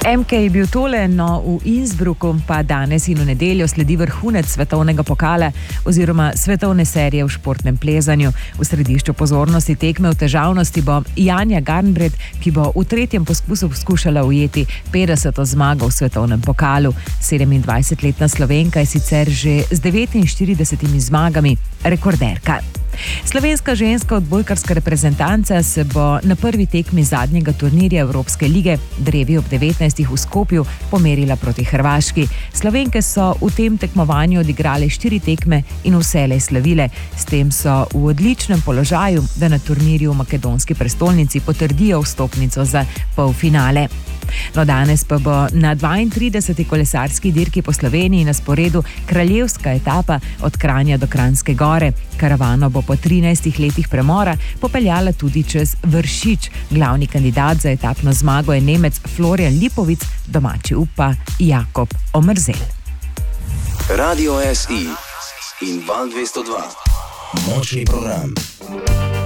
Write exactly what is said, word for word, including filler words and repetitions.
M K je bil tole, no v Innsbrucku pa danes in v nedeljo sledi vrhunec svetovnega pokala oziroma svetovne serije v športnem plezanju. V središču pozornosti tekme v težavnosti bo Janja Garnbret, ki bo v tretjem poskusu skušala ujeti petdeseto zmago v svetovnem pokalu. sedemindvajsetletna Slovenka je sicer že z devetinštiridesetimi zmagami rekorderka. Slovenska ženska odbojkarska reprezentanca se bo na prvi tekmi zadnjega turnirja Evropske lige drevi ob devetnajstih v Skopju pomerila proti Hrvaški. Slovenke so v tem tekmovanju odigrale štiri tekme in vselej slavile. S tem so v odličnem položaju, da na turnirju v makedonski prestolnici potrdijo vstopnico za polfinale. No, danes pa bo na dvaintrideseti kolesarski dirki po Sloveniji na sporedu kraljevska etapa od Kranja do Kranjske Gore. Karavano bo po trinajstih letih premora popeljala tudi čez Vršič. Glavni kandidat za etapno zmago je Nemec Florian Lipovic, domači upa Jakob Omerzel. Radio S I in Val dvesto dva. Močni program.